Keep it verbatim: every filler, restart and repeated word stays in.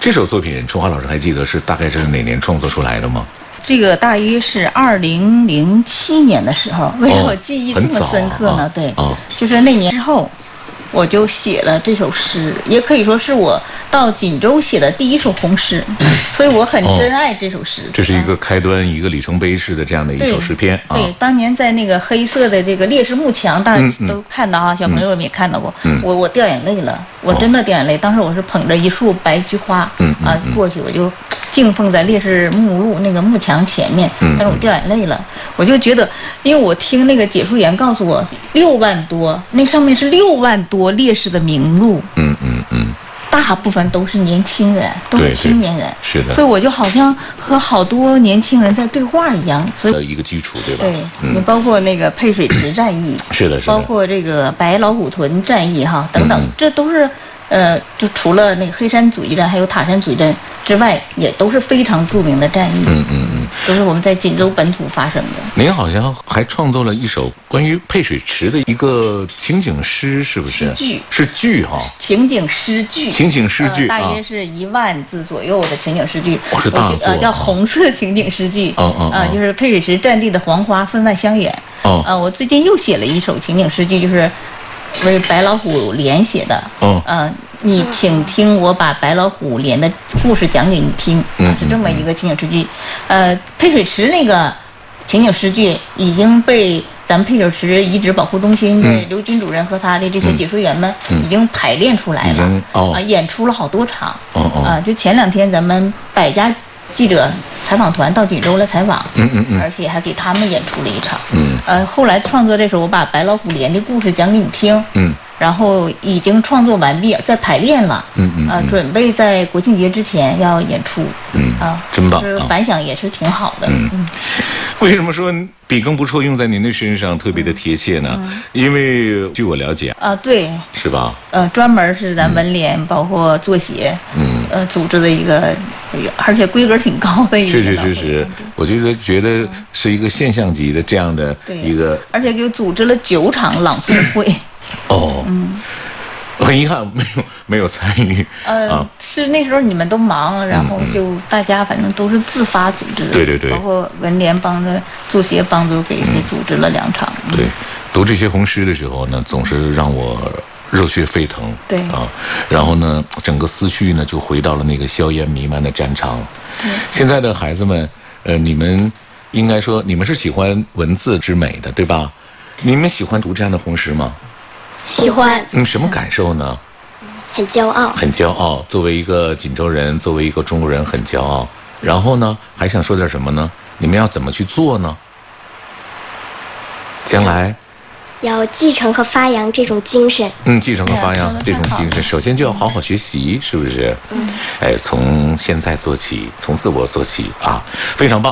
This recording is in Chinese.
这首作品，春华老师还记得是大概是哪年创作出来的吗？ 这个大约是二零零七年的时候，为什么我记忆这么深刻呢？ 哦、 对、 哦， 就是那年之后，我就写了这首诗，也可以说是我到锦州写的第一首红诗，所以我很珍爱这首诗。 哦、这是一个开端，一个里程碑式的这样的一首诗篇。 对， 啊、 对，当年在那个黑色的这个烈士幕墙，大家都看到啊，嗯、小朋友们也看到过。嗯、我我掉眼泪了，我真的掉眼泪。哦、当时我是捧着一束白菊花， 嗯啊过去，我就敬奉在烈士目录那个幕墙前面，但是我掉眼泪了，我就觉得，因为我听那个解说员告诉我，六万多，那上面是六万多烈士的名录， 嗯嗯嗯， 大部分都是年轻人，都是青年人， 是的， 所以我就好像和好多年轻人在对话一样，所以一个基础，对吧？ 对，你、嗯、包括那个沛水池战役， 是的，是的， 包括这个白老虎屯战役哈等等， 嗯、 这都是。呃，就除了那个黑山阻击战，还有塔山阻击战之外，也都是非常著名的战役。 嗯嗯嗯， 都是我们在锦州本土发生的。 您好像还创作了一首关于沛水池的一个情景诗，是不是？ 剧是剧哈、哦。 情景诗句。 情景诗句、 呃、大约是一万字左右的情景诗句。 哦，是大作。 呃，叫红色情景诗句。 哦哦。 啊、呃，就是沛水池战地的黄花分外香远。 哦。 呃，我最近又写了一首情景诗句，就是为白老虎连写的。 哦。 呃。你请听我把白老虎连的故事讲给你听，啊，是这么一个情景诗句。呃，沛水池那个情景诗句已经被咱们沛水池遗址保护中心的刘军主任和他的这些解说员们已经排练出来了，啊、 哦呃，演出了好多场。 哦哦。 啊、呃，就前两天咱们百家记者采访团到锦州来采访， 嗯嗯嗯， 而且还给他们演出了一场。 嗯。 呃，后来创作这首我把白老虎连的故事讲给你听。 嗯。 然后已经创作完毕，在排练了， 嗯嗯， 啊、呃，准备在国庆节之前要演出， 嗯啊， 真棒， 就是反响也是挺好的。 嗯， 嗯为什么说笔耕不辍用在您的身上特别的贴切呢？ 嗯、 因为据我了解， 啊，对， 是吧？ 呃，专门是咱文联、嗯、包括作协， 嗯， 呃，组织的一个，而且规格挺高的一个， 确确实实，我觉得觉得是一个现象级的这样的一个， 而且给组织了九场朗诵会。 哦， 嗯， 很遗憾没有没有参与。 呃， 啊、 是那时候你们都忙，然后就大家反正都是自发组织的。 对对对， 包括文联帮着作协帮助给给组织了两场。 嗯、对，读这些红诗的时候呢，总是让我热血沸腾。 对啊，然后呢，整个思绪呢就回到了那个硝烟弥漫的战场。 对， 现在的孩子们，呃，你们应该说你们是喜欢文字之美的，对吧？你们喜欢读这样的红诗吗？ 喜欢。 嗯，什么感受呢？ 很骄傲。 很骄傲。作为一个锦州人，作为一个中国人，很骄傲。然后呢，还想说点什么呢？你们要怎么去做呢？将来要继承和发扬这种精神。 嗯，继承和发扬这种精神，首先就要好好学习，是不是？ 嗯。 哎，从现在做起，从自我做起啊，非常棒。